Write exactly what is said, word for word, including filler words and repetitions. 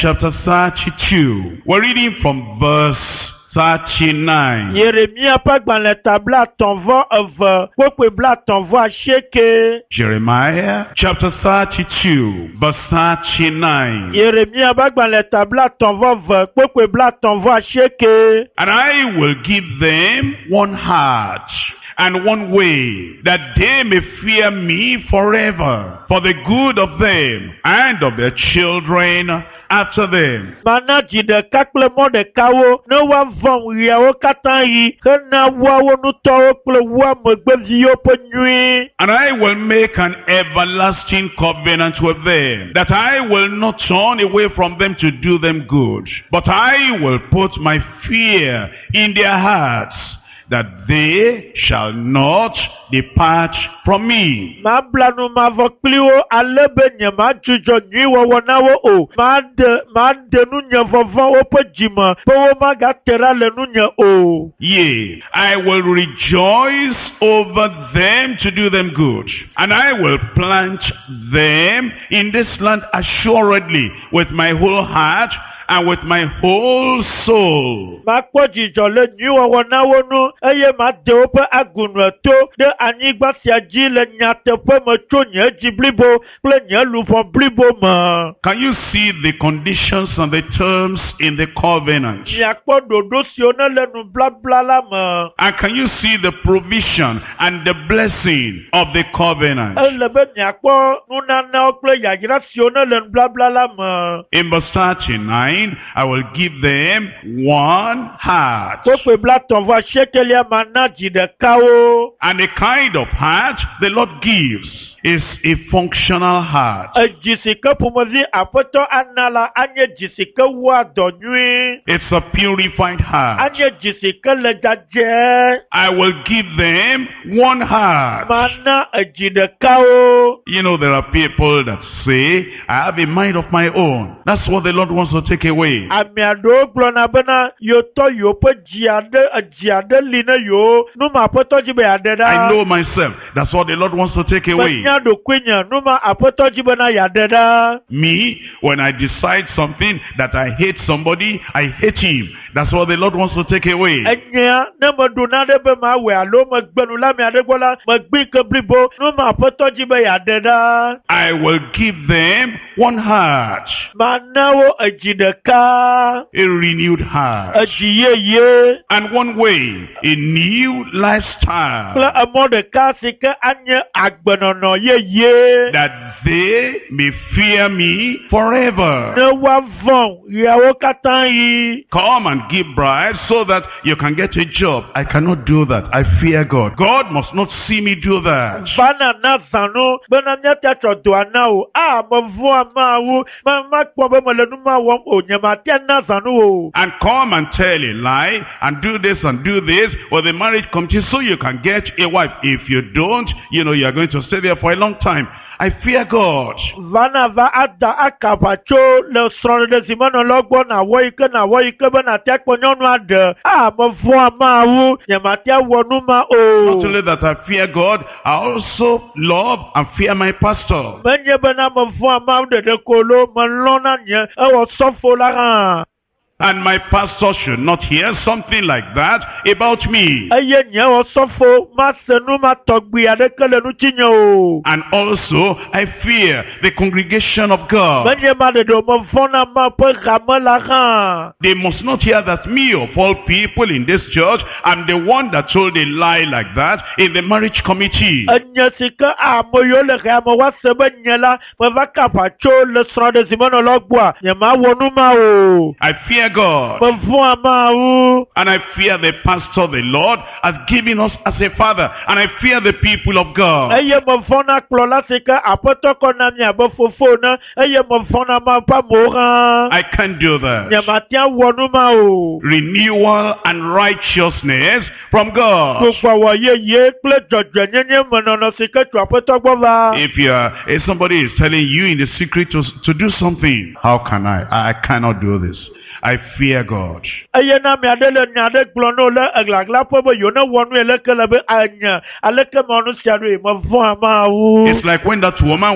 chapter thirty-two. We're reading from verse thirty-nine. Yeremia pagbanle tabla tonvo eve kokwe bla tonvo asheke. Jeremiah chapter thirty-two, verse thirty-nine. Yeremia pagbanle tabla tonvo eve kokwe bla tonvo asheke. And I will give them one heart and one way, that they may fear me forever, for the good of them and of their children after them. Mana jide kakle mo de kawo no wa von riawo katan yi kana wa wonu to kle wa megbevi yo ponui. And I will make an everlasting covenant with them, that I will not turn away from them to do them good, but I will put my fear in their hearts, that they shall not depart from me. Ma blanu ma vokliwo alebe nye ma jujo nyi wo wonawo o. Ma de ma de nu nye vovon opo jima. Po wo ma ga tera le nu nye o. Yea, I will rejoice over them to do them good, and I will plant them in this land assuredly with my whole heart and with my whole soul. Ma kwa jijo le nyi wo wonawo nu eye ma de opo agunu to de anigba si aji le nyate pe me cho nye jiblibo ple nye lufon blibo ma. Can you see the conditions and the terms in the covenant? Nyakpo dodo si one le nu bla bla la ma. And can you see the provision and the blessing of the covenant? Elebe nyakpo nu nana okle yajira si one le nu bla bla la ma. In verse thirty-nine, I will give them one heart. Kokwe bla tonvo shekelia mana jide kawo. And the kind of heart the Lord gives is a functional heart. Jisike pumozi apoto anala anye jisike wa donui. It's a purified heart. Anye jisike le jaje. I will give them one heart. Mana jide kawo. You know, there are people that say, I have a mind of my own. That's what the Lord wants to take away. Ami ado blona bena yoto yopo jiade jiade line yo. Numa apoto jibe adeda. I know myself. That's what the Lord wants to take away. Do kwenya numa apoto jibana yadeda. Me, when I decide something that I hate somebody, I hate him. That's what the Lord wants to take away. Enya nemo dunade be ma we alo magbenu la mi adegola magbi keblibo numa apoto jibe yadeda. I will give them one heart. Manawo ejideka. A renewed heart. Ejiyeye. And one way, a new lifestyle. Kla amode kasike anye agbenono ye ye. That they may fear me forever. Ne wa von yawo katan yi. Come and give bribes so that you can get a job. I cannot do that. I fear God. God must not see me do that. Bana na zano bana nyata chodo anao. Ah mavu amawu mama kwa be malenu ma won onyama tia na zano o. And come and tell a lie and do this and do this or the marriage committee so you can get a wife. If you don't, you know you are going to stay there for a long time. I fear God. Vana va ada akapacho le sron de simano logbo na wo ike na wo ike be na tek ponyonu ade. Ah mo fu amawu nyamatia wonu ma o. Not only that I fear God, I also love and fear my pastor. Menye be na mo fu amawu de de kolo mo lona nye e wo sofo la ran. And my pastor should not hear something like that about me. And also, I fear the congregation of God. They must not hear that me of all people in this church, I'm the one that told a lie like that in the marriage committee. I fear God. And I fear the pastor the Lord has given us as a father. And I fear the people of God. I can't do that. Renewal and righteousness from God. If you are, if somebody is telling you in the secret to, to do something, how can I? I cannot do this. I fear God. It's like when that woman